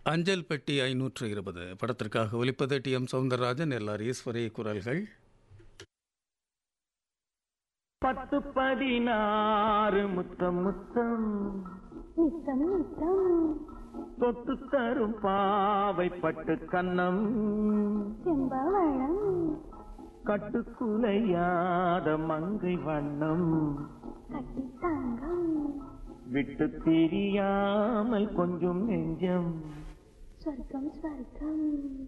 அஞ்சல் பெட்டி 520 படத்திற்காக ஒலிப்பது D M Soundararajan, LR Eswari குரல்கள். 10-16 முத்தம் முத்தம் நித்தம் நித்தம் தொட்டு தரும் பாவை பட்டு கன்னம் செம்பவளம் கட்டுக்குலையாத மங்கை வண்ணம் கட்டி தங்கம் விட்டு பிரியாமல் கொஞ்சம் நெஞ்சம் சொர்க்கம் சொர்க்கம்